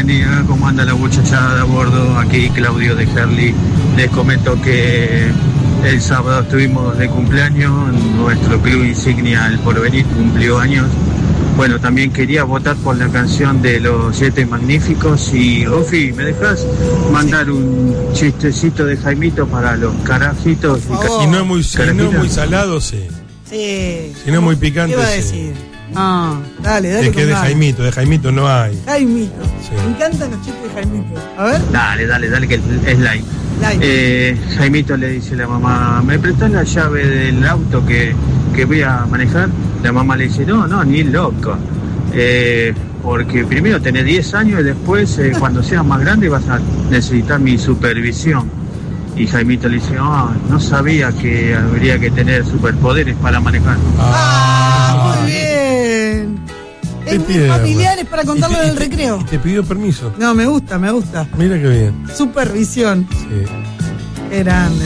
Beni, ¿cómo anda la muchachada a bordo? Aquí Claudio de Herli. Les comento que el sábado estuvimos de cumpleaños, nuestro club insignia El Porvenir cumplió años. Bueno, también quería votar por la canción de Los Siete Magníficos y Rufi, ¿me dejas mandar un chistecito de Jaimito para los carajitos? Si no es muy salado, sí. Sí. Si no es muy picante, ¿qué va a sí. decir? Ah, dale. Es que de Jaimito no hay. Jaimito. Sí. Me encantan los chistes de Jaimito. A ver. Dale, que es light. Jaimito le dice a la mamá, ¿me prestás la llave del auto que voy a manejar? La mamá le dice, no, ni loco. Porque primero tenés 10 años y después, cuando seas más grande, vas a necesitar mi supervisión. Y Jaimito le dice, no sabía que habría que tener superpoderes para manejar. Muy bien. Es muy familiares para contarlo en el recreo. ¿Te pidió permiso? No, me gusta. Mira qué bien. Supervisión. Sí. Qué grande.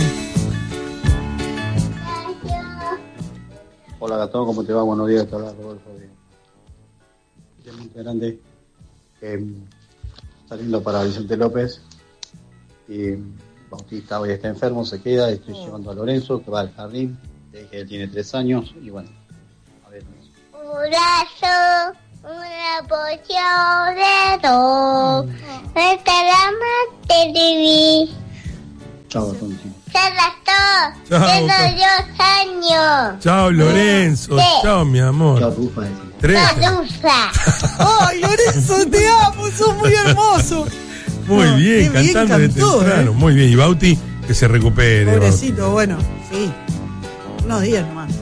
Hola Gastón, ¿cómo te va? Buenos días, te habla Rodolfo de Monte Grande. Saliendo para Vicente López. Y Bautista hoy está enfermo, se queda. Estoy llevando a Lorenzo, que va al jardín. Le dije que él tiene 3 años. Y bueno, a ver. Un brazo, una porción de dos. Esta rama te viví. Chao, Gastón. Se gastó. Chao, Tengo 2 años. Chao, Lorenzo. Sí. Chao, mi amor. Chao, Rufa. 3. ¡Ay, Lorenzo, te amo! ¡Sos muy hermoso! Muy bien, cantando de temprano. Muy bien. Y Bauti, que se recupere. Pobrecito, Bauti. bueno, sí. Unos días nomás.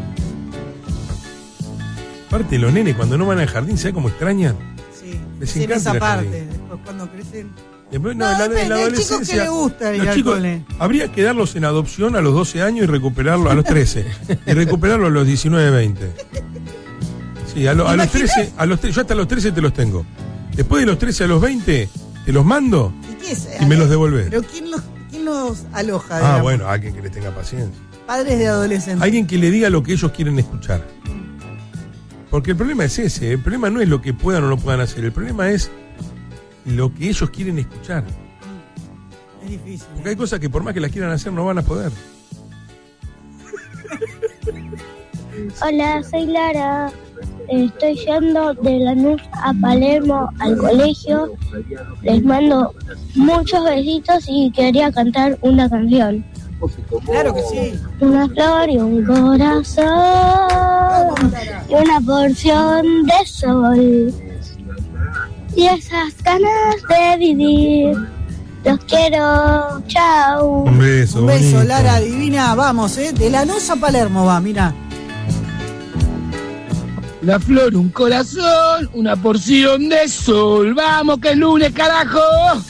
Aparte, los nenes, cuando no van al jardín, ¿sabes cómo extrañan? Sí. Les Sí, en encanta esa el parte. jardín. Después, cuando crecen. Después, No, en la depende, hay chicos adolescencia. que les gusta ir los al chicos, cole. habría que darlos en adopción a los 12 años y recuperarlo a los 13. Y recuperarlo a los 19, 20. Sí, a los 13, yo hasta los 13 te los tengo. Después de los 13 a los 20, te los mando ¿Y qué es? y me los devolvés. ¿Pero quién los aloja? Digamos? Bueno, alguien que les tenga paciencia. Padres de adolescentes. Alguien que le diga lo que ellos quieren escuchar. Porque el problema es ese. El problema no es lo que puedan o no puedan hacer. El problema es lo que ellos quieren escuchar. Es difícil. Porque hay cosas que por más que las quieran hacer no van a poder. Hola, soy Lara. Estoy yendo de Lanús a Palermo al colegio. Les mando muchos besitos y quería cantar una canción. Claro que sí. Una flor y un corazón y una porción de sol y esas ganas de vivir. Los quiero. Chao. Un beso. Un beso, bonito. Lara, divina. Vamos, de Lanús a Palermo va, mira. Una flor, un corazón, una porción de sol. Vamos que es lunes, carajo.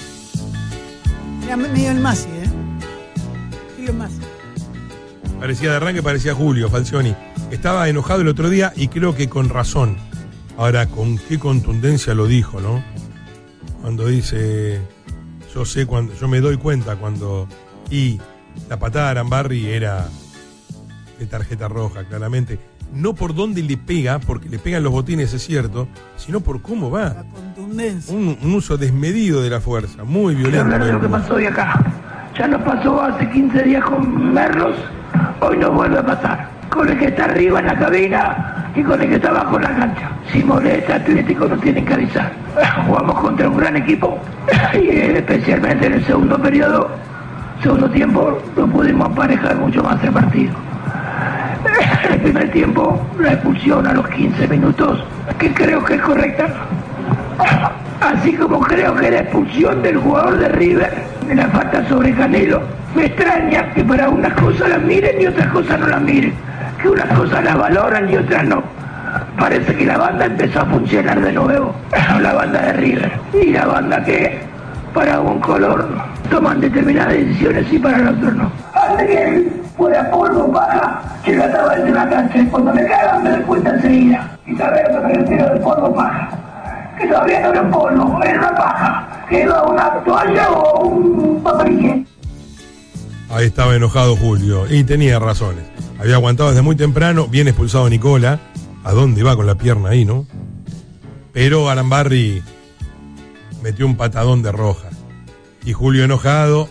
Mira, medio el Masi, Julio Masi. Parecía de arranque, parecía Julio Falcioni. Estaba enojado el otro día y creo que con razón. Ahora, con qué contundencia lo dijo, ¿no? Cuando dice, yo me doy cuenta cuando... Y la patada de Arambarri era de tarjeta roja, claramente. No por dónde le pega, porque le pegan los botines, es cierto, sino por cómo va. La contundencia. Un uso desmedido de la fuerza, muy violento. Hablar de lo que pasó de acá. Ya nos pasó hace 15 días con Merlos. Hoy nos vuelve a pasar. Con el que está arriba en la cabina y con el que está abajo en la cancha. Si molesta, Atlético nos tienen que avisar. Jugamos contra un gran equipo. Y especialmente en el segundo tiempo, no pudimos emparejar mucho más el partido. En el primer tiempo, la expulsión a los 15 minutos, que creo que es correcta. Así como creo que la expulsión del jugador de River, de la falta sobre Canelo, me extraña que para unas cosas las miren y otras cosas no las miren, que unas cosas las valoran y otras no. Parece que la banda empezó a funcionar de nuevo, la banda de River, y la banda que para un color toman determinadas decisiones y para el otro no. Hace que fuera polvo paja, que la estaba en la cancha, y cuando me cagan me doy cuenta enseguida. Y sabes lo que me refiero de polvo paja, que todavía no era un polvo, era una paja, que era una toalla o un papel. Ahí estaba enojado Julio, y tenía razones. Había aguantado desde muy temprano, bien expulsado Nicola. ¿A dónde va con la pierna ahí, no? Pero Arambarri metió un patadón de Roja. Y Julio enojado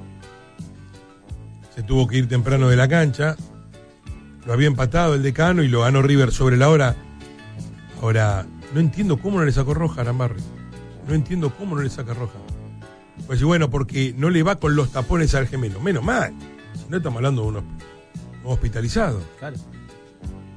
se tuvo que ir temprano de la cancha. Lo había empatado el Decano y lo ganó River sobre la hora. Ahora, no entiendo cómo no le sacó roja a Arambarri. No entiendo cómo no le saca roja. Pues bueno, porque no le va con los tapones al gemelo. Menos mal. Si no estamos hablando de unos hospitalizados. Claro.